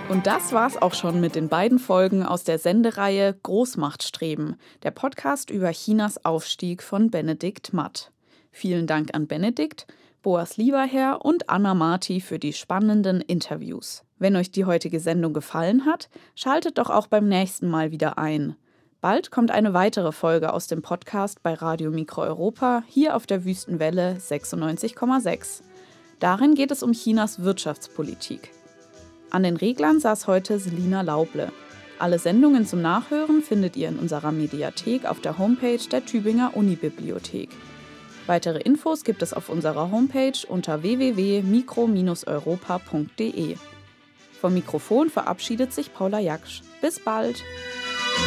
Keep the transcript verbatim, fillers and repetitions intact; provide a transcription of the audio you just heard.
Und das war's auch schon mit den beiden Folgen aus der Sendereihe Großmachtstreben, der Podcast über Chinas Aufstieg von Benedikt Matt. Vielen Dank an Benedikt, Boas Lieberherr und Anna Marti für die spannenden Interviews. Wenn euch die heutige Sendung gefallen hat, schaltet doch auch beim nächsten Mal wieder ein. Bald kommt eine weitere Folge aus dem Podcast bei Radio Mikro Europa, hier auf der Wüstenwelle sechsundneunzig Komma sechs. Darin geht es um Chinas Wirtschaftspolitik. An den Reglern saß heute Selina Lauble. Alle Sendungen zum Nachhören findet ihr in unserer Mediathek auf der Homepage der Tübinger Unibibliothek. Weitere Infos gibt es auf unserer Homepage unter w w w punkt mikro Bindestrich europa punkt de. Vom Mikrofon verabschiedet sich Paula Jaksch. Bis bald!